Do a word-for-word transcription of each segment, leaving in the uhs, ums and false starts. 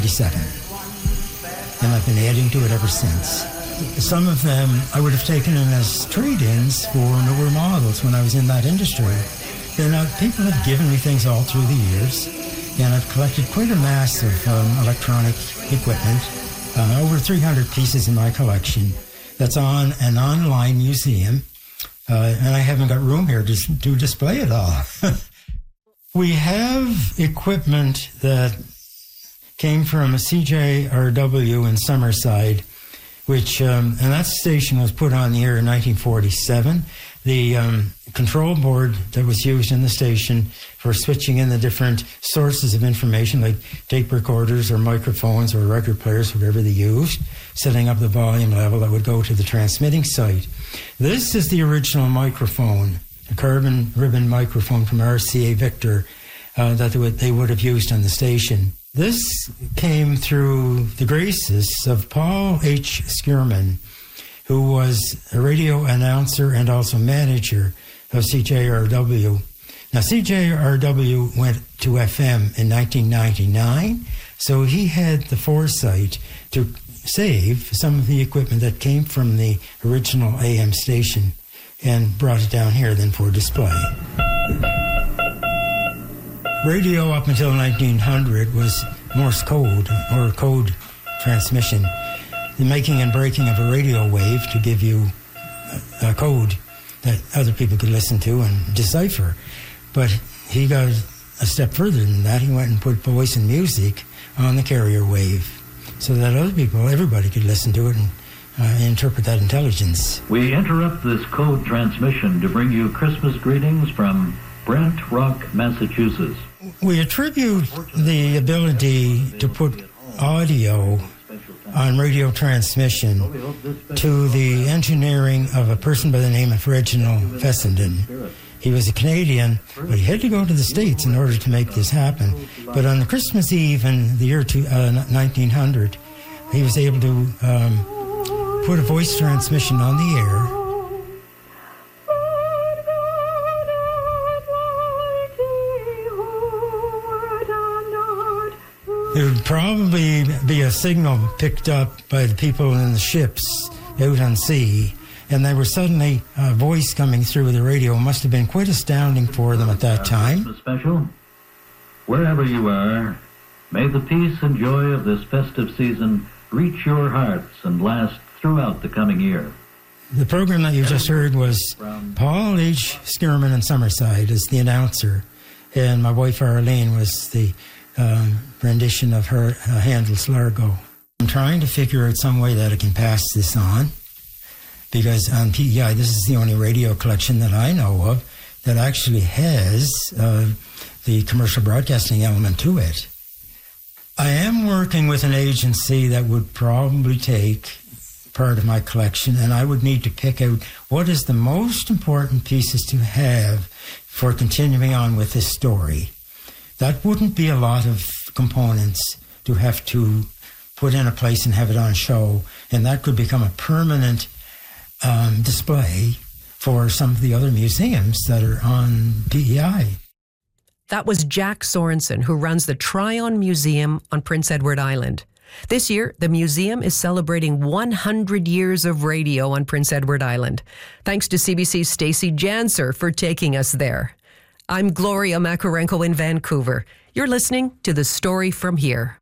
eighty-seven. And I've been adding to it ever since. Some of them I would have taken in as trade-ins for newer models when I was in that industry. And uh, people have given me things all through the years, and I've collected quite a mass of um, electronic equipment, uh, over three hundred pieces in my collection that's on an online museum, uh, and I haven't got room here to, to display it all. We have equipment that came from a C J R W in Summerside, which, um, and that station was put on the air in nineteen forty-seven. The um, control board that was used in the station for switching in the different sources of information, like tape recorders or microphones or record players, whatever they used, setting up the volume level that would go to the transmitting site. This is the original microphone, a carbon ribbon microphone from R C A Victor uh, that they would, they would have used on the station. This came through the graces of Paul H. Skierman, who was a radio announcer and also manager of C J R W. Now, C J R W went to F M in nineteen ninety-nine, so he had the foresight to save some of the equipment that came from the original A M station and brought it down here then for display. Radio up until nineteen hundred was Morse code or code transmission, the making and breaking of a radio wave to give you a, a code that other people could listen to and decipher. But he got a step further than that. He went and put voice and music on the carrier wave so that other people, everybody could listen to it and uh, interpret that intelligence. We interrupt this code transmission to bring you Christmas greetings from Brent Rock, Massachusetts. We attribute the ability to put audio on radio transmission to the engineering of a person by the name of Reginald Fessenden. He was a Canadian, but he had to go to the States in order to make this happen. But on Christmas Eve in the year two, uh, nineteen hundred, he was able to um, put a voice transmission on the air. There would probably be a signal picked up by the people in the ships out on sea, and they were suddenly a voice coming through the radio. Must have been quite astounding for them at that time. Special. Wherever you are, may the peace and joy of this festive season reach your hearts and last throughout the coming year. The program that you just heard was Paul H. Skierman in Summerside as the announcer, and my wife Arlene was the Um, rendition of her uh, Handel's Largo. I'm trying to figure out some way that I can pass this on, because on P E I, this is the only radio collection that I know of that actually has uh, the commercial broadcasting element to it. I am working with an agency that would probably take part of my collection, and I would need to pick out what is the most important pieces to have for continuing on with this story. That wouldn't be a lot of components to have to put in a place and have it on show, and that could become a permanent um, display for some of the other museums that are on P E I. That was Jack Sorensen, who runs the Tryon Museum on Prince Edward Island. This year, the museum is celebrating one hundred years of radio on Prince Edward Island. Thanks to C B C's Stacey Janser for taking us there. I'm Gloria Makarenko in Vancouver. You're listening to The Story From Here.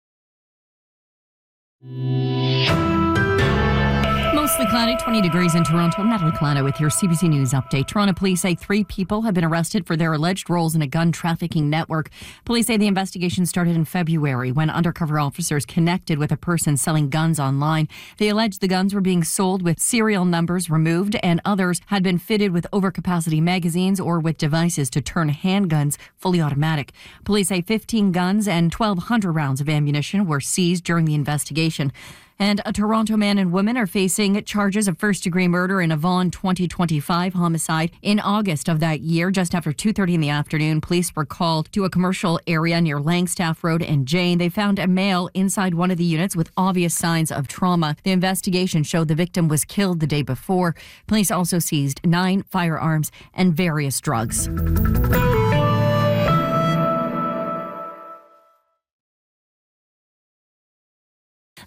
Mostly cloudy, twenty degrees in Toronto. Natalie Colano with your C B C News update. Toronto police say three people have been arrested for their alleged roles in a gun trafficking network. Police say the investigation started in February when undercover officers connected with a person selling guns online. They alleged the guns were being sold with serial numbers removed, and others had been fitted with overcapacity magazines or with devices to turn handguns fully automatic. Police say fifteen guns and twelve hundred rounds of ammunition were seized during the investigation. And a Toronto man and woman are facing charges of first-degree murder in a Vaughan twenty twenty-five homicide. In August of that year, just after two thirty in the afternoon, police were called to a commercial area near Langstaff Road and Jane. They found a male inside one of the units with obvious signs of trauma. The investigation showed the victim was killed the day before. Police also seized nine firearms and various drugs.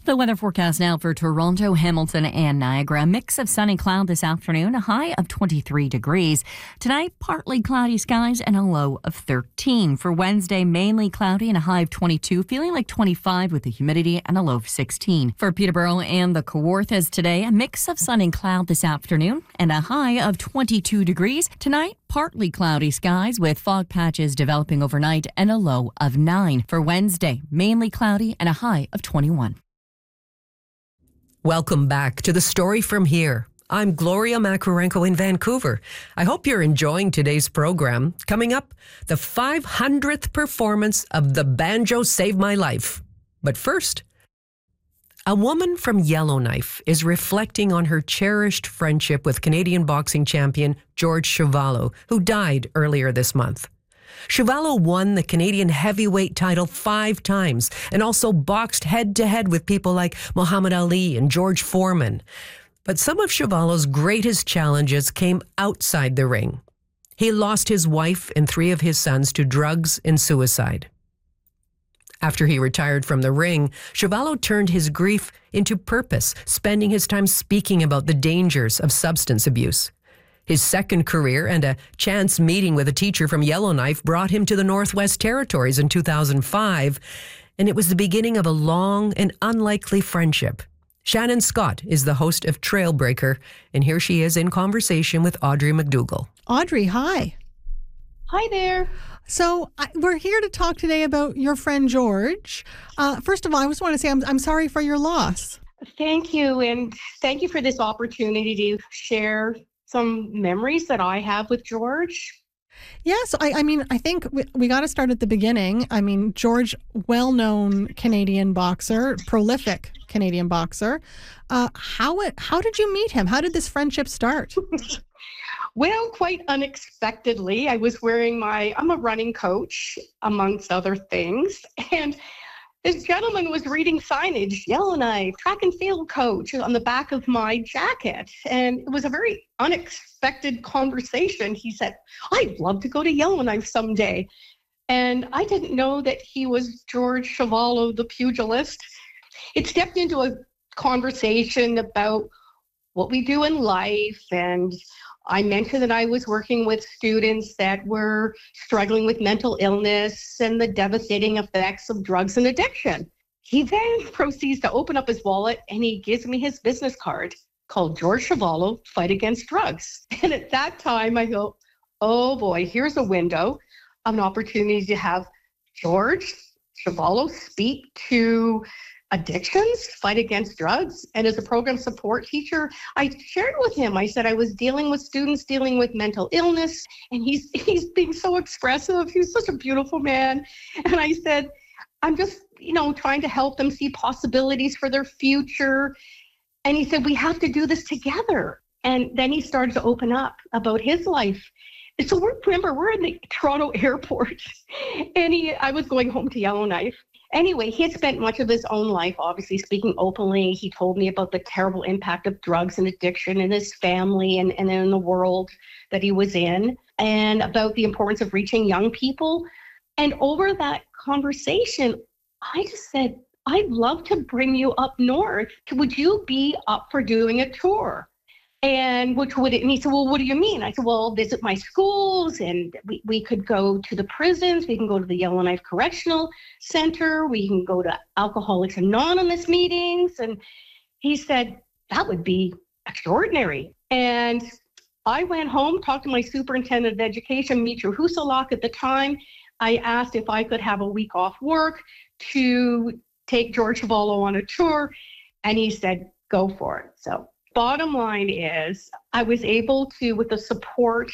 The weather forecast now for Toronto, Hamilton, and Niagara. A mix of sun and cloud this afternoon, a high of twenty-three degrees. Tonight, partly cloudy skies and a low of thirteen. For Wednesday, mainly cloudy and a high of twenty-two, feeling like twenty-five with the humidity and a low of sixteen. For Peterborough and the Kawarthas today, a mix of sun and cloud this afternoon and a high of twenty-two degrees. Tonight, partly cloudy skies with fog patches developing overnight and a low of nine. For Wednesday, mainly cloudy and a high of twenty-one. Welcome back to The Story From Here. I'm Gloria Makarenko in Vancouver. I hope you're enjoying today's program. Coming up, the five hundredth performance of The Banjo Saved My Life. But first, a woman from Yellowknife is reflecting on her cherished friendship with Canadian boxing champion George Chuvalo, who died earlier this month. Chuvalo won the Canadian heavyweight title five times and also boxed head-to-head with people like Muhammad Ali and George Foreman. But some of Chuvalo's greatest challenges came outside the ring. He lost his wife and three of his sons to drugs and suicide. After he retired from the ring, Chuvalo turned his grief into purpose, spending his time speaking about the dangers of substance abuse. His second career and a chance meeting with a teacher from Yellowknife brought him to the Northwest Territories in two thousand five, and it was the beginning of a long and unlikely friendship. Shannon Scott is the host of Trailbreaker, and here she is in conversation with Audrey McDougall. Audrey, hi. Hi there. So I, we're here to talk today about your friend George. Uh, first of all, I just want to say I'm, I'm sorry for your loss. Thank you, and thank you for this opportunity to share some memories that I have with George. Yeah, so I, I mean, I think we, we got to start at the beginning. I mean, George, well-known Canadian boxer, prolific Canadian boxer. Uh, how how did you meet him? How did this friendship start? Well, quite unexpectedly, I was wearing my, I'm a running coach, amongst other things, and this gentleman was reading signage, Yellowknife, track and field coach, on the back of my jacket. And it was a very unexpected conversation. He said, I'd love to go to Yellowknife someday. And I didn't know that he was George Chuvalo, the pugilist. It stepped into a conversation about what we do in life, and I mentioned that I was working with students that were struggling with mental illness and the devastating effects of drugs and addiction. He then proceeds to open up his wallet and he gives me his business card called George Chuvalo, Fight Against Drugs. And at that time I go, oh boy, here's a window, an opportunity to have George Chuvalo speak to addictions, fight against drugs. And as a program support teacher, I shared with him, I said I was dealing with students dealing with mental illness, and he's he's being so expressive. He's such a beautiful man. And I said, I'm just, you know, trying to help them see possibilities for their future. And he said, we have to do this together. And then he started to open up about his life. And so we're, remember, we're in the Toronto airport, and he, I was going home to Yellowknife. Anyway, he had spent much of his own life, obviously, speaking openly. He told me about the terrible impact of drugs and addiction in his family and, and in the world that he was in, and about the importance of reaching young people. And over that conversation, I just said, I'd love to bring you up north. Would you be up for doing a tour? And which would it, and he said, well, what do you mean? I said, well, visit my schools, and we, we could go to the prisons. We can go to the Yellowknife Correctional Center. We can go to Alcoholics Anonymous meetings. And he said, that would be extraordinary. And I went home, talked to my superintendent of education, Mitra Husalak at the time. I asked if I could have a week off work to take George Chuvalo on a tour. And he said, go for it. So bottom line is I was able to, with the support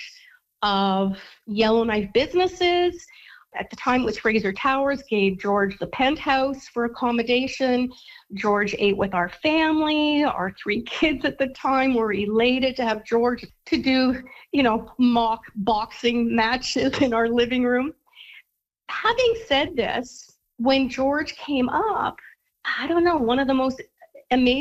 of Yellowknife businesses, at the time it was Fraser Towers, gave George the penthouse for accommodation. George ate with our family. Our three kids at the time were elated to have George to do, you know, mock boxing matches in our living room. Having said this, when George came up, I don't know, one of the most amazing